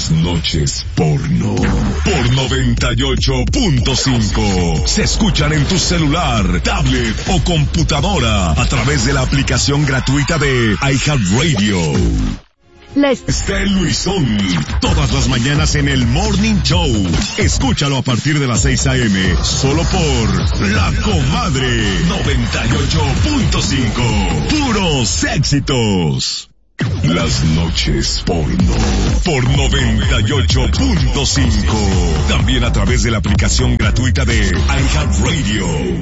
Las noches porno por 98.5 se escuchan en tu celular, tablet o computadora a través de la aplicación gratuita de iHeartRadio. Está el Luisón, todas las mañanas en el Morning Show. Escúchalo a partir de las 6 a.m. solo por La Comadre 98.5. Puros éxitos. Las noches porno por 98.5. También a través de la aplicación gratuita de iHeartRadio.